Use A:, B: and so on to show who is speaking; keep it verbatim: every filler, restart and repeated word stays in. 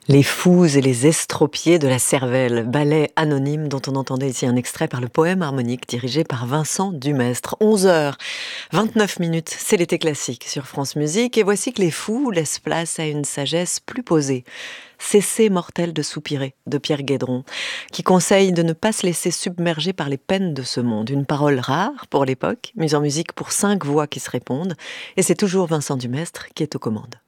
A: Les fous et les estropiés de la cervelle, ballet anonyme dont on entendait ici un extrait par le poème harmonique dirigé par Vincent Dumestre. onze heures vingt-neuf minutes, c'est l'été classique sur France Musique et voici que les fous laissent place à une sagesse plus posée. Cessez mortel de soupirer, de Pierre Guédron, qui conseille de ne pas se laisser submerger par les peines de ce monde. Une parole rare pour l'époque, mise en musique pour cinq voix qui se répondent, et c'est toujours Vincent Dumestre qui est aux commandes.